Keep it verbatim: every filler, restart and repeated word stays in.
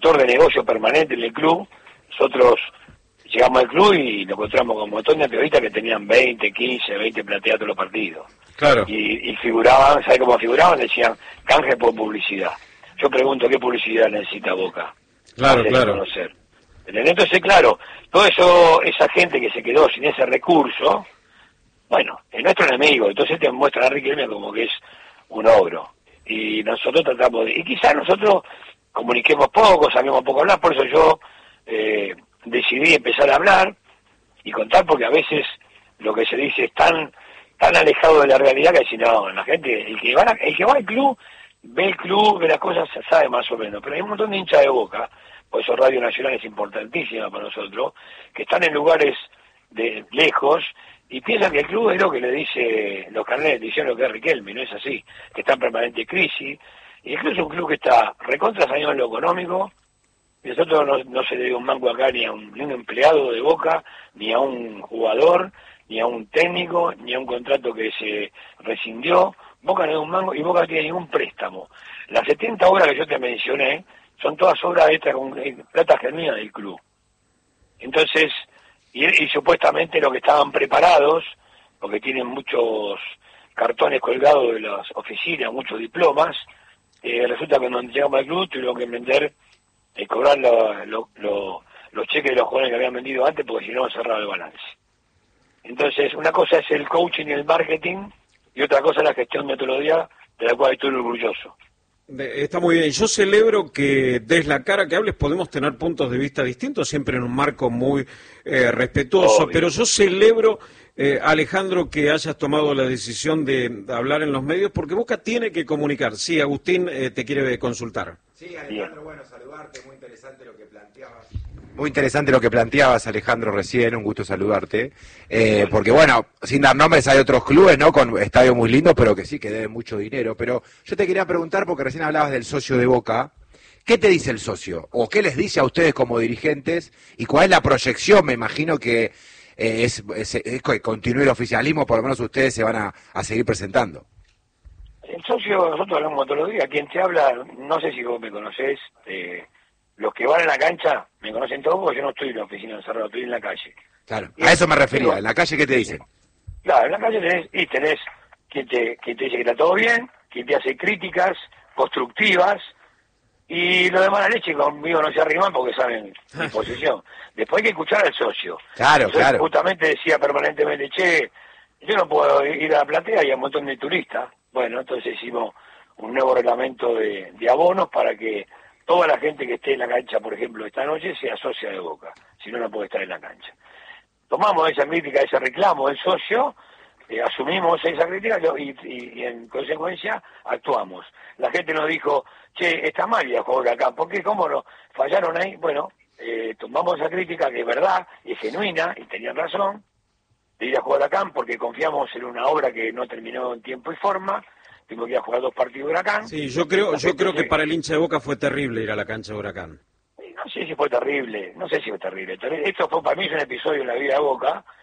motor de negocio permanente en el club. Nosotros llegamos al club y nos encontramos con un montón de periodistas que tenían veinte, quince, veinte plateados todos los partidos. Claro. Y, y figuraban, ¿sabes cómo figuraban? Decían, canje por publicidad. Yo pregunto, ¿qué publicidad necesita Boca? Claro, claro. Conocer. Entonces, claro, todo eso, esa gente que se quedó sin ese recurso, bueno, es nuestro enemigo. Entonces te muestra a Riquelme como que es un ogro. Y nosotros tratamos de... Y quizás nosotros comuniquemos poco, sabemos poco hablar, por eso yo eh, decidí empezar a hablar y contar, porque a veces lo que se dice es tan tan alejado de la realidad que si no, la gente, el que va a, el que va al club, ve el club, ve las cosas, sabe más o menos, pero hay un montón de hinchas de Boca, por eso Radio Nacional es importantísima para nosotros, que están en lugares de lejos y piensan que el club es lo que le dice los carnetes, dicen lo que es Riquelme, no es así, que está en permanente crisis, y el club es un club que está recontra saneado en lo económico, y nosotros no, no se le dio un mango acá ni a un, ni a un empleado de Boca, ni a un jugador, ni a un técnico, ni a un contrato que se rescindió. Boca no dio un mango y Boca no tiene ningún préstamo. Las setenta obras que yo te mencioné son todas obras extra con plata genuina del club. Entonces, y, y supuestamente los que estaban preparados, porque tienen muchos cartones colgados de las oficinas, muchos diplomas, eh, resulta que cuando llegamos al club tuvieron que vender, eh, cobrar lo, lo, lo, los cheques de los jugadores que habían vendido antes, porque si no cerraba el balance. Entonces, una cosa es el coaching y el marketing, y otra cosa es la gestión de metodología, de la cual estoy orgulloso. Está muy bien. Yo celebro que des la cara, que hables, podemos tener puntos de vista distintos, siempre en un marco muy eh, respetuoso, Obvio. Pero yo celebro, eh, Alejandro, que hayas tomado la decisión de hablar en los medios, porque Boca tiene que comunicar. Sí, Agustín eh, te quiere consultar. Sí, Alejandro, bien. Bueno, saludarte, muy interesante lo que planteabas. Muy interesante lo que planteabas, Alejandro, recién, un gusto saludarte, eh, porque bueno, sin dar nombres hay otros clubes, ¿no?, con estadios muy lindos, pero que sí, que deben mucho dinero, pero yo te quería preguntar, porque recién hablabas del socio de Boca, ¿qué te dice el socio? ¿O qué les dice a ustedes como dirigentes? ¿Y cuál es la proyección? Me imagino que eh, es, es, es que continúe el oficialismo, por lo menos ustedes se van a, a seguir presentando. El socio, nosotros hablamos todos los días, quien te habla, no sé si vos me conocés, eh, los que van a la cancha me conocen todos porque yo no estoy en la oficina encerrado, estoy en la calle. Claro, a eso me refería, en la calle, ¿qué te dicen? Claro, en la calle tenés, y tenés quien te, quien te dice que está todo bien, quien te hace críticas constructivas, y lo de mala leche conmigo no se arriman porque saben mi posición. Después hay que escuchar al socio. Claro, Entonces, claro. justamente decía permanentemente, che, yo no puedo ir a la platea y hay un montón de turistas. Bueno, entonces hicimos un nuevo reglamento de, de abonos para que toda la gente que esté en la cancha, por ejemplo, esta noche, sea socia de Boca, si no, no puede estar en la cancha. Tomamos esa crítica, ese reclamo del socio, eh, asumimos esa crítica y, y, y en consecuencia actuamos. La gente nos dijo, che, está mal ir a jugar acá, ¿por qué? ¿Cómo no? ¿Fallaron ahí? Bueno, eh, tomamos esa crítica que es verdad, y es genuina, y tenían razón, de ir a jugar acá porque confiamos en una obra que no terminó en tiempo y forma. Tengo que ir a jugar dos partidos de Huracán. Sí, yo creo, yo creo que para el hincha de Boca fue terrible ir a la cancha de Huracán. No sé si fue terrible, no sé si fue terrible. Esto fue, para mí es un episodio en la vida de Boca,